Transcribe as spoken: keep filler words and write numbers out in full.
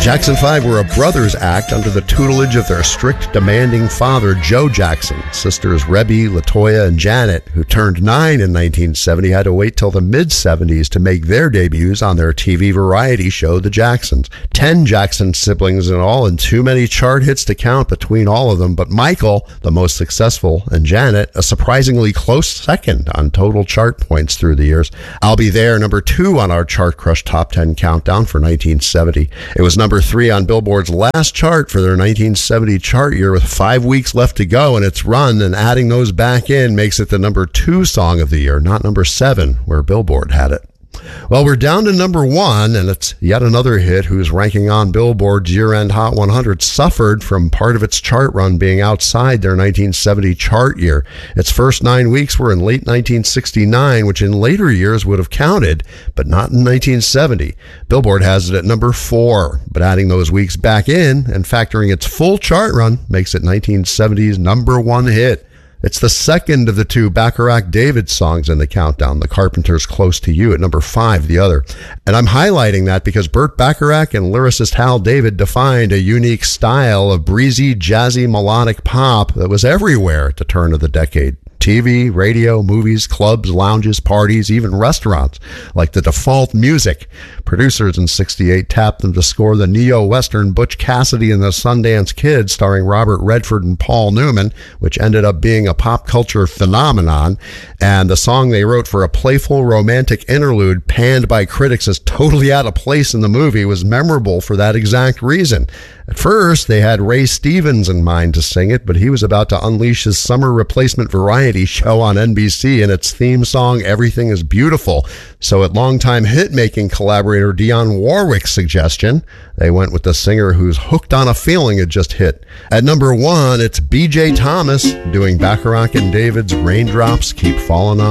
Jackson five were a brothers act under the tutelage of their strict, demanding father, Joe Jackson. Sisters Rebby, LaToya, and Janet, who turned nine in nineteen seventy, had to wait till the mid-seventies to make their debuts on their T V variety show, The Jacksons. Ten Jackson siblings in all, and too many chart hits to count between all of them, but Michael, the most successful, and Janet, a surprisingly close second on total chart points through the years. I'll Be There, number two on our Chart Crush Top ten countdown for nineteen seventy. It was number three on Billboard's last chart for their nineteen seventy chart year with five weeks left to go in its run, and adding those back in makes it the number two song of the year, not number seven, where Billboard had it. Well, we're down to number one, and it's yet another hit whose ranking on Billboard's year-end Hot one hundred suffered from part of its chart run being outside their nineteen seventy chart year. Its first nine weeks were in late nineteen sixty-nine, which in later years would have counted, but not in nineteen seventy. Billboard has it at number four, but adding those weeks back in and factoring its full chart run makes it nineteen seventy's number one hit. It's the second of the two Bacharach David songs in the countdown, The Carpenters' Close to You at number five, the other. And I'm highlighting that because Burt Bacharach and lyricist Hal David defined a unique style of breezy, jazzy, melodic pop that was everywhere at the turn of the decade. T V, radio, movies, clubs, lounges, parties, even restaurants, like the default music. Producers in sixty-eight tapped them to score the neo-western Butch Cassidy and the Sundance Kid starring Robert Redford and Paul Newman, which ended up being a pop culture phenomenon. And the song they wrote for a playful romantic interlude panned by critics as totally out of place in the movie was memorable for that exact reason. At first, they had Ray Stevens in mind to sing it, but he was about to unleash his summer replacement variety show on N B C and its theme song, Everything is Beautiful. So at longtime hit-making collaborator Dionne Warwick's suggestion, they went with the singer whose Hooked on a Feeling had just hit. At number one, it's B J Thomas doing Bacharach and David's Raindrops Keep Falling on